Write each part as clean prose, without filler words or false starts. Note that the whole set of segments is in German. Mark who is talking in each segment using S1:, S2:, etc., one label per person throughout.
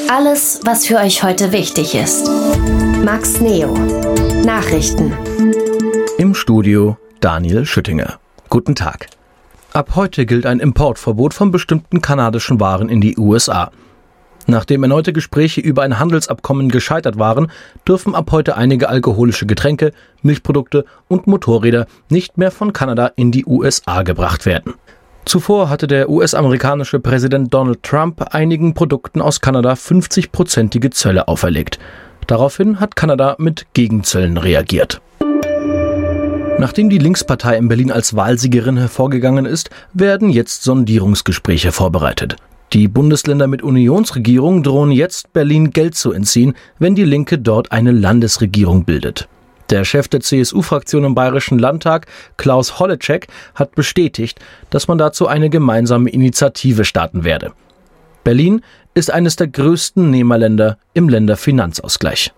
S1: Alles, was für euch heute wichtig ist. Max Neo. Nachrichten.
S2: Im Studio Daniel Schüttinger. Guten Tag. Ab heute gilt ein Importverbot von bestimmten kanadischen Waren in die USA. Nachdem erneute Gespräche über ein Handelsabkommen gescheitert waren, dürfen ab heute einige alkoholische Getränke, Milchprodukte und Motorräder nicht mehr von Kanada in die USA gebracht werden. Zuvor hatte der US-amerikanische Präsident Donald Trump einigen Produkten aus Kanada 50-prozentige Zölle auferlegt. Daraufhin hat Kanada mit Gegenzöllen reagiert. Nachdem die Linkspartei in Berlin als Wahlsiegerin hervorgegangen ist, werden jetzt Sondierungsgespräche vorbereitet. Die Bundesländer mit Unionsregierung drohen jetzt, Berlin Geld zu entziehen, wenn die Linke dort eine Landesregierung bildet. Der Chef der CSU-Fraktion im Bayerischen Landtag, Klaus Holleczek, hat bestätigt, dass man dazu eine gemeinsame Initiative starten werde. Berlin ist eines der größten Nehmerländer im Länderfinanzausgleich.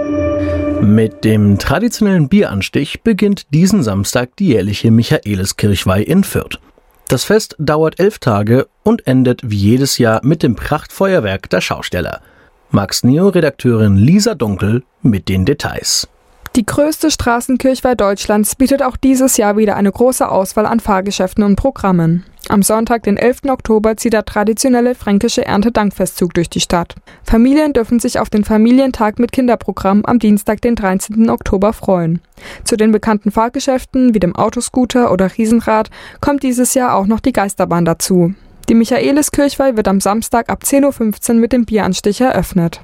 S2: Mit dem traditionellen Bieranstich beginnt diesen Samstag die jährliche Michaeliskirchweih in Fürth. Das Fest dauert 11 Tage und endet wie jedes Jahr mit dem Prachtfeuerwerk der Schausteller. Max Neo-Redakteurin Lisa Dunkel mit den Details.
S3: Die größte Straßenkirchweih Deutschlands bietet auch dieses Jahr wieder eine große Auswahl an Fahrgeschäften und Programmen. Am Sonntag, den 11. Oktober, zieht der traditionelle fränkische Erntedankfestzug durch die Stadt. Familien dürfen sich auf den Familientag mit Kinderprogramm am Dienstag, den 13. Oktober, freuen. Zu den bekannten Fahrgeschäften wie dem Autoscooter oder Riesenrad kommt dieses Jahr auch noch die Geisterbahn dazu. Die Michaeliskirchweih wird am Samstag ab 10.15 Uhr mit dem Bieranstich eröffnet.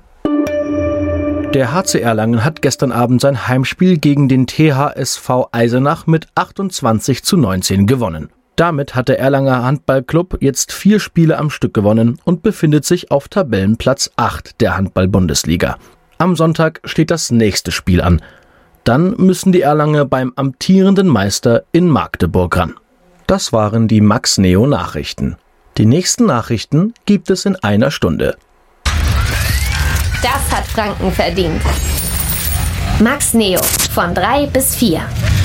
S2: Der HC Erlangen hat gestern Abend sein Heimspiel gegen den THSV Eisenach mit 28:19 gewonnen. Damit hat der Erlanger Handballclub jetzt 4 Spiele am Stück gewonnen und befindet sich auf Tabellenplatz 8 der Handball-Bundesliga. Am Sonntag steht das nächste Spiel an. Dann müssen die Erlanger beim amtierenden Meister in Magdeburg ran. Das waren die Max Neo Nachrichten. Die nächsten Nachrichten gibt es in einer Stunde.
S1: Das hat Franken verdient. Max Neo von 3 bis 4.